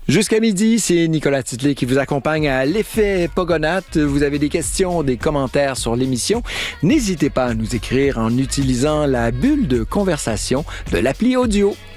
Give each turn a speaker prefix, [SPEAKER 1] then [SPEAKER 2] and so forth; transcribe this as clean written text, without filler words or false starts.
[SPEAKER 1] Jusqu'à midi, c'est Nicolas Titley qui vous accompagne à l'effet Pogonates. Vous avez des questions, des commentaires sur l'émission. N'hésitez pas à nous écrire en utilisant la bulle de conversation de l'appli audio.